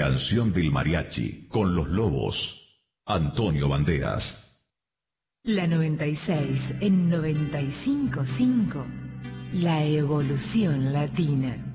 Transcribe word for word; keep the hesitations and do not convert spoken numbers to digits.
Canción del Mariachi con los Lobos. Antonio Banderas. La noventa y seis en noventa y cinco punto cinco. La evolución latina.